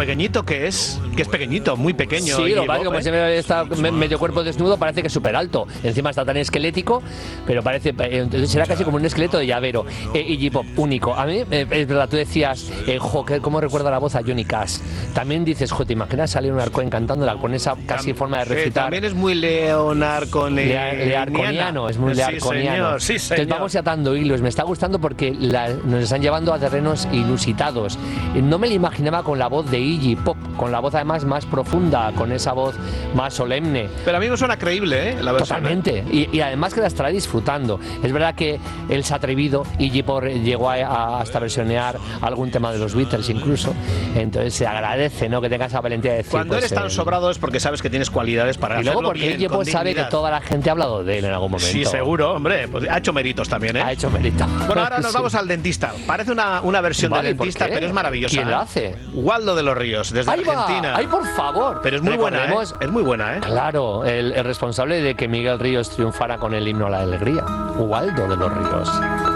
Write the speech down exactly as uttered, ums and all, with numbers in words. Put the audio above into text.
pequeñito que es, que es pequeñito, muy pequeño. Sí, lo que pasa es que Bob, como ¿eh? siempre está me- medio cuerpo desnudo, parece que es súper alto. Encima está tan esquelético, pero parece. eh, Entonces será casi como un esqueleto de llavero. Eh, Iggy Pop, único. A mí, eh, es verdad, tú decías, eh, jo, que- ¿cómo recuerda la voz a Johnny Cash? También dices, jo, ¿te imaginas salir un arcoen cantándola con esa casi forma de Eh, recitar? también es muy leonarconiano. Lea- Learconiano, es muy Sí, learconiano. señor, sí, señor. Entonces vamos atando hilos. Me está gustando porque la- nos están llevando a terrenos inusitados. No me la imaginaba con la voz de Iggy Pop, con la voz además más profunda, con esa voz más solemne. Pero a mí me suena creíble, ¿eh? La versión. Totalmente. Y, y además que la estará disfrutando. Es verdad que él se ha atrevido, Iggy Pop llegó a, a- hasta versionear algún tema de los Beatles incluso. Entonces se agradece, ¿no?, que tenga esa valentía de decir. Cuando pues, eres tan eh, sobrado es porque sabes que tienes cualidades para y luego hacerlo porque bien, Iggy con Pop sabe que dignidad. toda la gente ha hablado de él en algún momento. Sí, seguro, hombre. Pues ha hecho méritos también, ¿eh? Ha hecho mérito. Bueno, ahora nos Sí. vamos al dentista. Parece una, una versión Vale, de ¿por dentista, qué? pero es maravillosa. ¿Quién ¿eh? la hace? Waldo de los Ríos, desde ¡Ahí va! Argentina. ¡Ay, por favor! Pero es muy buena, ¿eh? Recordemos- Es muy buena, ¿eh? Claro, el, el responsable de que Miguel Ríos triunfara con el himno a la alegría. Waldo de los Ríos.